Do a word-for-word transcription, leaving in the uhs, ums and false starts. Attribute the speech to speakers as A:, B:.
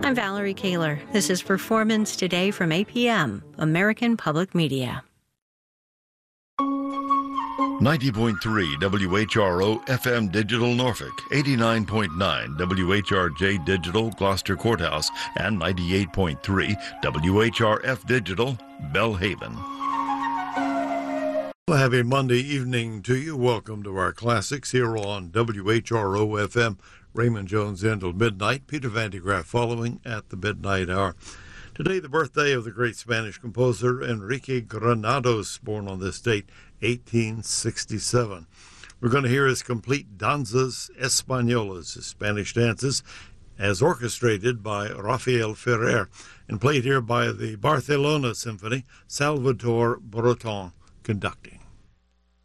A: I'm Valerie Kaler. This is Performance Today from A P M, American Public Media.
B: ninety point three W H R O F M Digital Norfolk, eighty-nine point nine W H R J Digital Gloucester Courthouse, and ninety-eight point three W H R F Digital Bellhaven.
C: Well, happy Monday evening to you. Welcome to our classics here on W H R O F M. Raymond Jones in till midnight. Peter Van de Graaff following at the midnight hour. Today, the birthday of the great Spanish composer Enrique Granados, born on this date, eighteen sixty-seven. We're going to hear his complete Danzas Españolas, his Spanish dances, as orchestrated by Rafael Ferrer and played here by the Barcelona Symphony, Salvador Breton conducting.